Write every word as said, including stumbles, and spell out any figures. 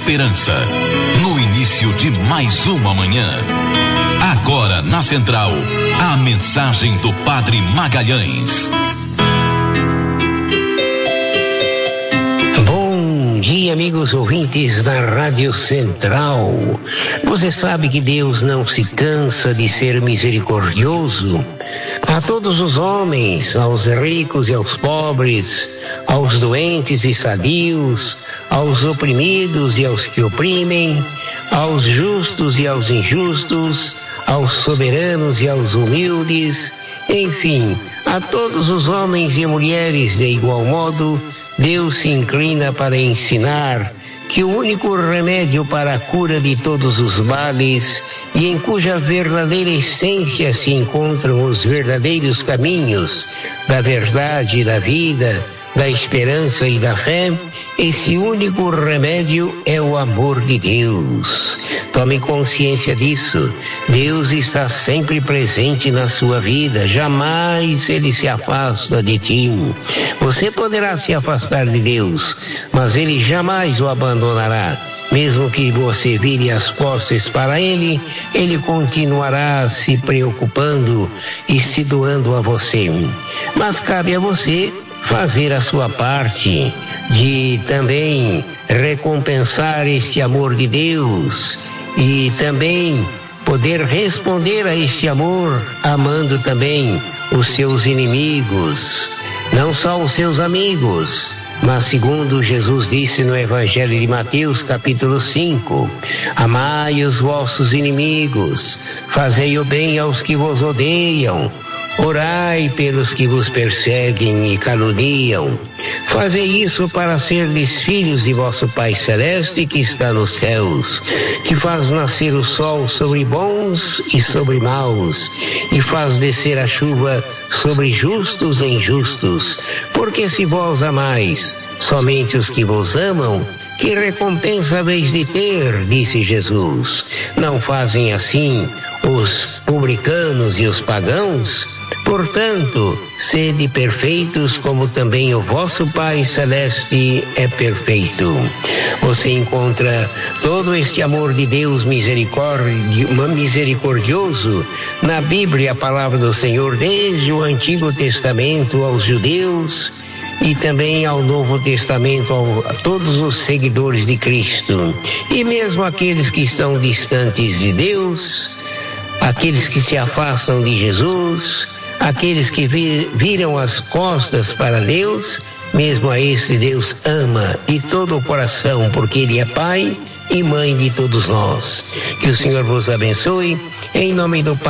esperança, no início de mais uma manhã. Agora na Central, a mensagem do Padre Magalhães. Bom dia, amigos ouvintes da Rádio Central. Você sabe que Deus não se cansa de ser misericordioso a todos os homens, aos ricos e aos pobres, aos doentes e sadios, aos oprimidos e aos que oprimem, aos justos e aos injustos, aos soberanos e aos humildes, enfim, a todos os homens e mulheres de igual modo. Deus se inclina para ensinar que o único remédio para a cura de todos os males e em cuja verdadeira essência se encontram os verdadeiros caminhos da verdade e da vida, da esperança e da fé, esse único remédio é o amor de Deus. Tome consciência disso. Deus está sempre presente na sua vida, jamais Ele se afasta de ti. Você poderá se afastar de Deus, mas Ele jamais o abandonará. Mesmo que você vire as costas para Ele, Ele continuará se preocupando e se doando a você. Mas cabe a você fazer a sua parte de também recompensar esse amor de Deus e também poder responder a esse amor amando também os seus inimigos, não só os seus amigos, mas segundo Jesus disse no Evangelho de Mateus, capítulo cinco, amai os vossos inimigos, fazei o bem aos que vos odeiam, orai pelos que vos perseguem e caluniam. Fazei isso para serdes filhos de vosso Pai Celeste que está nos céus, que faz nascer o sol sobre bons e sobre maus, e faz descer a chuva sobre justos e injustos. Porque se vós amais somente os que vos amam, que recompensa haveis de ter, disse Jesus. Não fazem assim os publicanos e os pagãos? Portanto, sede perfeitos como também o vosso Pai Celeste é perfeito. Você encontra todo este amor de Deus misericordioso na Bíblia, a palavra do Senhor, desde o Antigo Testamento aos judeus e também ao Novo Testamento, a todos os seguidores de Cristo. E mesmo aqueles que estão distantes de Deus, aqueles que se afastam de Jesus, aqueles que vir, viram as costas para Deus, mesmo a esse Deus ama de todo o coração, porque Ele é Pai e Mãe de todos nós. Que o Senhor vos abençoe, em nome do Pai.